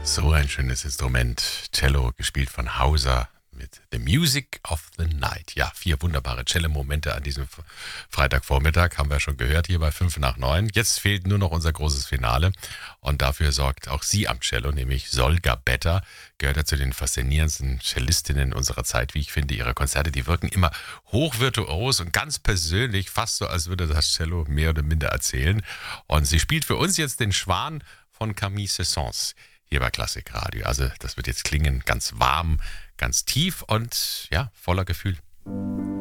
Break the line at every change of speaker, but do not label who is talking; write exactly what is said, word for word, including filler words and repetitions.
So ein schönes Instrument. Cello, gespielt von Hauser mit The Music of the Night. Ja, vier wunderbare Cello-Momente an diesem Freitagvormittag, haben wir schon gehört, hier bei fünf nach neun. Jetzt fehlt nur noch unser großes Finale und dafür sorgt auch sie am Cello, nämlich Solga Betta, gehört ja zu den faszinierendsten Cellistinnen unserer Zeit, wie ich finde. Ihre Konzerte, die wirken immer hochvirtuos und ganz persönlich, fast so, als würde das Cello mehr oder minder erzählen. Und sie spielt für uns jetzt den Schwan von Camille Saint-Saëns hier bei Klassikradio. Also das wird jetzt klingen ganz warm, ganz tief und ja, voller Gefühl.